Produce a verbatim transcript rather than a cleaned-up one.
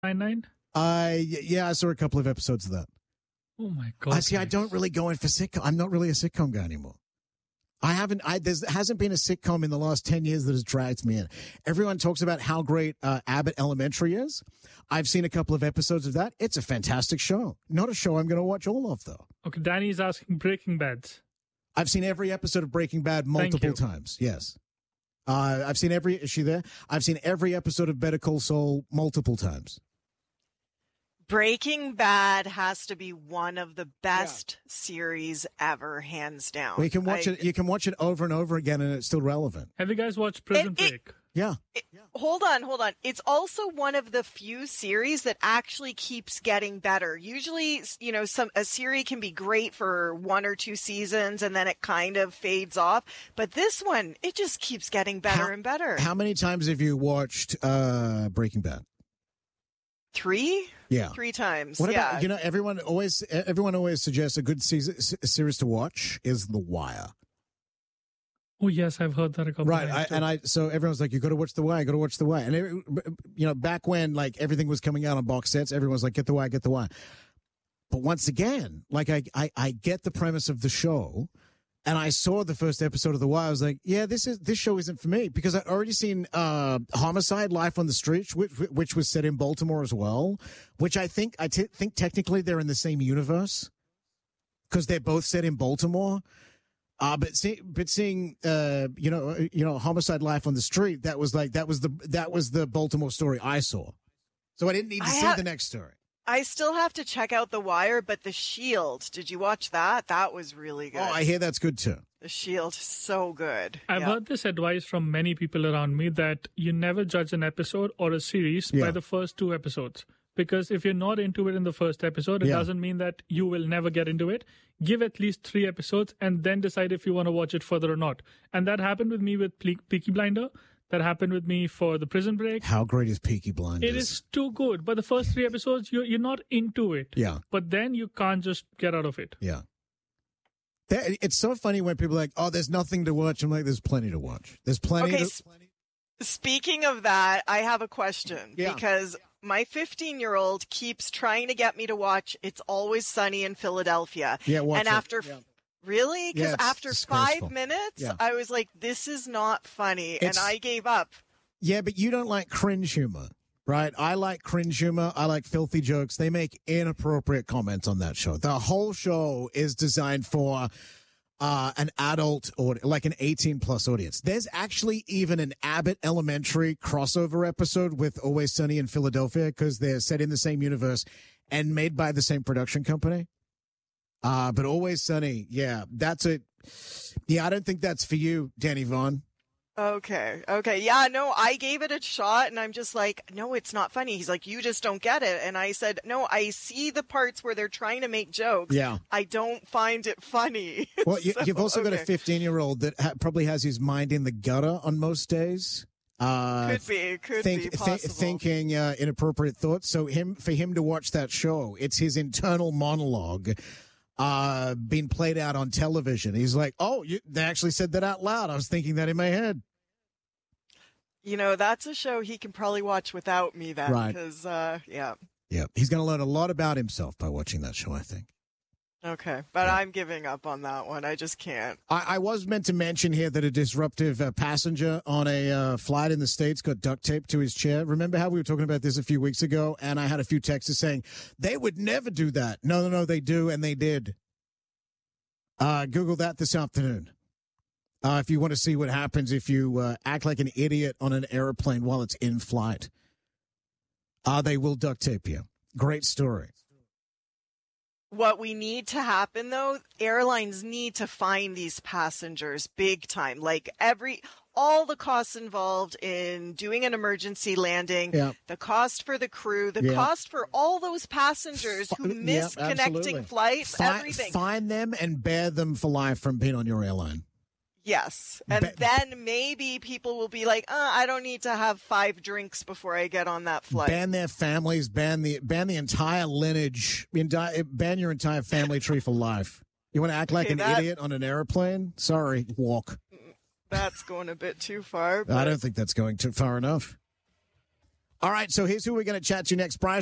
Nine-Nine? Uh, yeah, I saw a couple of episodes of that. Oh, my God. I see, I don't really go in for sitcom. I'm not really a sitcom guy anymore. I haven't, I, there hasn't been a sitcom in the last ten years that has dragged me in. Everyone talks about how great uh, Abbott Elementary is. I've seen a couple of episodes of that. It's a fantastic show. Not a show I'm going to watch all of, though. Okay, Danny's asking Breaking Bad. I've seen every episode of Breaking Bad multiple times. Yes. Uh, I've seen every, is she there? I've seen every episode of Better Call Saul multiple times. Breaking Bad has to be one of the best yeah. series ever, hands down. Well, you can watch I, it. You can watch it over and over again, and it's still relevant. Have you guys watched Prison it, Break? It, yeah. It, yeah. Hold on, hold on. It's also one of the few series that actually keeps getting better. Usually, you know, some a series can be great for one or two seasons, and then it kind of fades off. But this one, it just keeps getting better how, and better. How many times have you watched uh, Breaking Bad? Three? Yeah. Three times. What yeah. about, you know, everyone always, everyone always suggests a good season, series to watch is The Wire. Oh, yes, I've heard that a couple right, times. Right. And I, so everyone's like, you got to watch The Wire, you got to watch The Wire. And, it, you know, back when like everything was coming out on box sets, everyone's like, get The Wire, get The Wire. But once again, like I, I, I get the premise of the show. And I saw the first episode of The Wire. I was like, yeah, this is this show isn't for me because I'd already seen uh, Homicide: Life on the Streets, which, which was set in Baltimore as well, which I think I t- think technically they're in the same universe because they're both set in Baltimore. Uh, but see, but seeing uh, you know you know Homicide: Life on the Street, that was like that was the that was the Baltimore story I saw. So I didn't need to I see have- the next story. I still have to check out The Wire, but The Shield, did you watch that? That was really good. Oh, I hear that's good too. The Shield, so good. I've yeah. heard this advice from many people around me that you never judge an episode or a series yeah. by the first two episodes. Because if you're not into it in the first episode, it yeah. doesn't mean that you will never get into it. Give at least three episodes and then decide if you want to watch it further or not. And that happened with me with Pe- Peaky Blinder. That happened with me for the Prison Break. How great is Peaky Blinders? It is too good. But the first three episodes, you're, you're not into it. Yeah. But then you can't just get out of it. Yeah. That, it's so funny when people are like, oh, there's nothing to watch. I'm like, there's plenty to watch. There's plenty okay, to... Sp- speaking of that, I have a question. Yeah. Because my fifteen-year-old keeps trying to get me to watch It's Always Sunny in Philadelphia. Yeah, watch And it. after... Yeah. Really? Because yeah, after five minutes, yeah. I was like, this is not funny. It's, and I gave up. Yeah, but you don't like cringe humor, right? I like cringe humor. I like filthy jokes. They make inappropriate comments on that show. The whole show is designed for uh, an adult audience, like an eighteen plus audience. There's actually even an Abbott Elementary crossover episode with Always Sunny in Philadelphia because they're set in the same universe and made by the same production company. Uh, but Always Sunny, yeah, that's it. Yeah, I don't think that's for you, Danny Vaughn. Okay, okay. Yeah, no, I gave it a shot, and I'm just like, no, it's not funny. He's like, you just don't get it. And I said, no, I see the parts where they're trying to make jokes. Yeah. I don't find it funny. Well, you, so, you've also okay. got a fifteen-year-old that ha- probably has his mind in the gutter on most days. Uh, could be, could think, be th- possible. thinking uh, inappropriate thoughts. So him, for him to watch that show, it's his internal monologue uh, being played out on television. He's like, oh, you, they actually said that out loud. I was thinking that in my head. You know, that's a show he can probably watch without me then. Right. Because, uh, yeah. Yeah. He's going to learn a lot about himself by watching that show, I think. Okay. But yeah. I'm giving up on that one. I just can't. I, I was meant to mention here that a disruptive uh, passenger on a uh, flight in the States got duct taped to his chair. Remember how we were talking about this a few weeks ago? And I had a few texts saying, they would never do that. No, no, no, they do. And they did. Uh, Google that this afternoon. Uh, if you want to see what happens if you uh, act like an idiot on an airplane while it's in flight. Uh, they will duct tape you. Great story. What we need to happen, though, airlines need to fine these passengers big time. Like every, all the costs involved in doing an emergency landing, yeah. the cost for the crew, the yeah. cost for all those passengers who miss yeah, connecting flights, Fi- everything. Fine them and bear them for life from being on your airline. Yes. And Ba- then maybe people will be like, uh, I don't need to have five drinks before I get on that flight. Ban their families, ban the ban the entire lineage, ban your entire family tree for life. You want to act like okay, an that, idiot on an airplane? Sorry, walk. That's going a bit too far. But... I don't think that's going too far enough. All right, so here's who we're going to chat to next. Brian